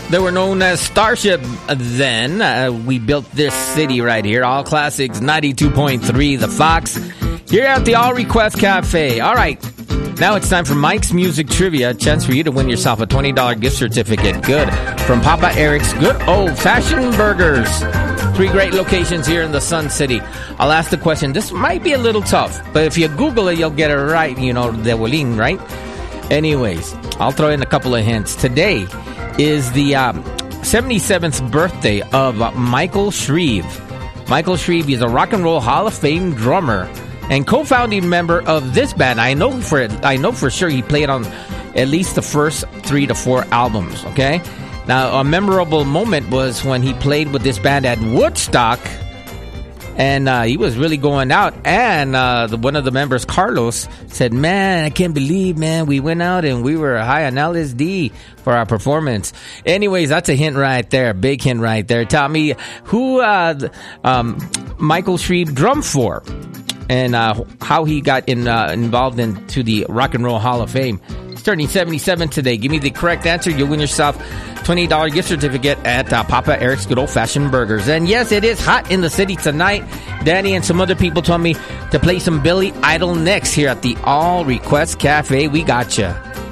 They were known as Starship then. We built this city right here. All Classics 92.3, The Fox. Here at the All Request Cafe. All right. Now it's time for Mike's Music Trivia. A chance for you to win yourself a $20 gift certificate. Good. From Papa Eric's Good Old Fashioned Burgers. 3 great locations here in the Sun City. I'll ask the question. This might be a little tough, but if you Google it, you'll get it right. You know, the Wolin, right? Anyways, I'll throw in a couple of hints. Today is the 77th birthday of Michael Shreve. Michael Shreve is a Rock and Roll Hall of Fame drummer and co-founding member of this band. I know for sure he played on at least the first 3 to 4 albums, okay? Now, a memorable moment was when he played with this band at Woodstock, and he was really going out, and one of the members, Carlos, said, man, I can't believe, man, we went out and we were high on LSD for our performance. Anyways, that's a hint right there, big hint right there. Tell me who Michael Shreve drummed for, and how he got involved into the Rock and Roll Hall of Fame. He's turning 77 today. Give me the correct answer. You'll win yourself $20 gift certificate at Papa Eric's Good Old Fashioned Burgers. And yes, it is hot in the city tonight. Danny and some other people told me to play some Billy Idol next here at the All Request Cafe. We gotcha.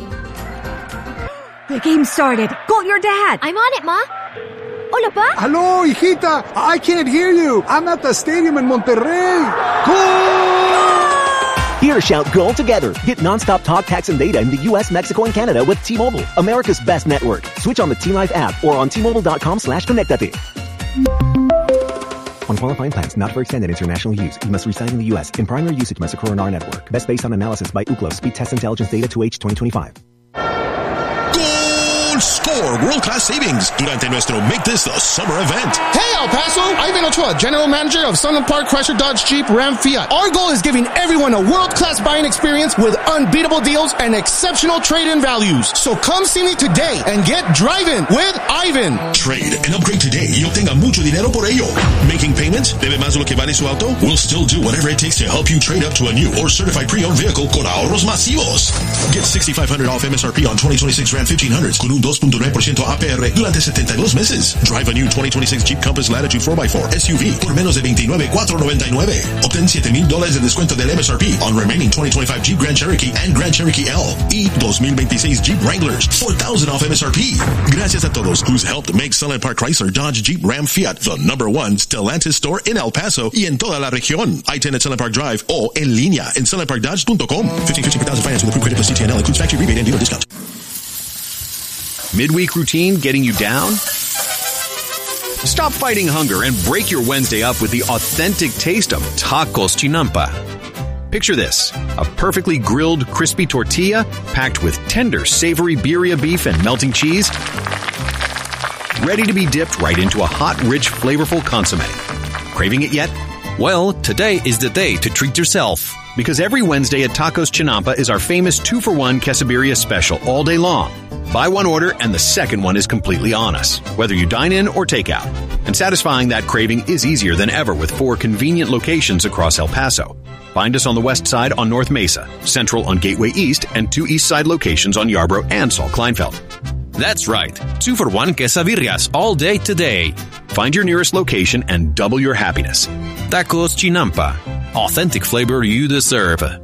The game started. Call your dad. I'm on it, Ma. Hola, Pa. Hello, hijita. I can't hear you. I'm at the stadium in Monterrey. Goal! Here, shout goal together. Get nonstop talk, text, and data in the U.S., Mexico, and Canada with T-Mobile, America's best network. Switch on the T-Life app or on T-Mobile.com/connectate. On qualifying plans, not for extended international use. You must reside in the U.S. In primary usage must occur on our network. Best based on analysis by Ookla. Speed Test Intelligence Data 2H 2025. Score world-class savings durante nuestro Make This the Summer event. Hey, El Paso! Ivan Ochoa, General Manager of Sunland Park Chrysler Dodge Jeep Ram Fiat. Our goal is giving everyone a world-class buying experience with unbeatable deals and exceptional trade-in values. So come see me today and get driving with Ivan. Trade and upgrade today y obtenga mucho dinero por ello. Making payments? ¿Debe más de lo que vale su auto? We'll still do whatever it takes to help you trade up to a new or certified pre-owned vehicle con ahorros masivos. Get $6,500 off MSRP on 2026 Ram 1500s con un 2.9% APR durante 72 meses. Drive a new 2026 Jeep Compass Latitude 4x4 SUV por menos de $29,499. Obtén $7,000 de descuento del MSRP on remaining 2025 Jeep Grand Cherokee and Grand Cherokee L y 2026 Jeep Wranglers. $4,000 off MSRP. Gracias a todos who's helped make Sunland Park Chrysler Dodge Jeep Ram Fiat the #1 Stellantis store in El Paso y en toda la región. I-10 at Sunland Park Drive o en línea en sunlandparkdodge.com. 15,000 finance with approved credit plus CTNL includes factory rebate and dealer discount. Midweek routine getting you down? Stop fighting hunger and break your Wednesday up with the authentic taste of Tacos Chinampa. Picture this, a perfectly grilled, crispy tortilla packed with tender, savory birria beef and melting cheese, ready to be dipped right into a hot, rich, flavorful consommé. Craving it yet? Well, today is the day to treat yourself. Because every Wednesday at Tacos Chinampa is our famous 2-for-1 quesadilla special all day long. Buy one order and the second one is completely on us, whether you dine in or take out. And satisfying that craving is easier than ever with 4 convenient locations across El Paso. Find us on the west side on North Mesa, central on Gateway East, and 2 east side locations on Yarborough and Saul Kleinfeld. That's right, 2-for-1 quesadillas all day today. Find your nearest location and double your happiness. Tacos Chinampa. Authentic flavor you deserve.